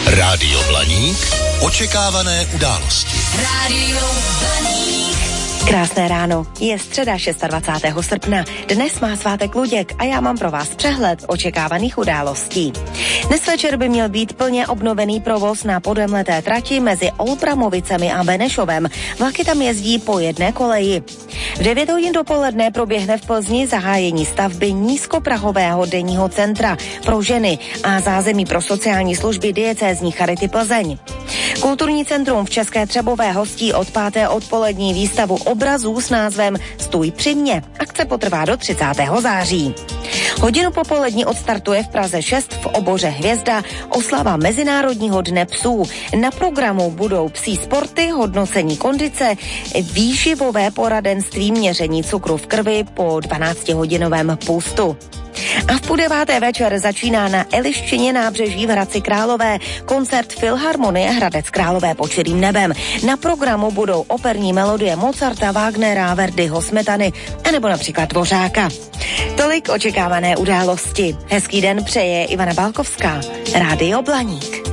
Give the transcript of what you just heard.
Rádio Blaník. Očekávané události. Rádio Blaník. Krásné ráno, je středa 26. srpna. Dnes má svátek Luděk a já mám pro vás přehled očekávaných událostí. Dnes večer by měl být plně obnovený provoz na podemleté trati mezi Olbramovicemi a Benešovem. Vlaky tam jezdí po jedné koleji. V 9 hodin dopoledne proběhne v Plzni zahájení stavby nízkoprahového denního centra pro ženy a zázemí pro sociální služby diecézní Charity Plzeň. Kulturní centrum v České Třebové hostí od 5. odpolední výstavu obrazů s názvem Stůj při mně. Akce potrvá do 30. září. Hodinu popolední odstartuje v Praze 6 v oboře Hvězda oslava Mezinárodního dne psů. Na programu budou psí sporty, hodnocení kondice, výživové poradenství, měření cukru v krvi po 12-hodinovém půstu. A v 9. večer začíná na Eliščině nábřeží v Hradci Králové koncert Filharmonie Hradec Králové pod širým nebem. Na programu budou operní melodie Mozarta, Wagnera, Verdiho, Smetany anebo například Dvořáka. Tolik očekávané události. Hezký den přeje Ivana Balkovská. Rádio Blaník.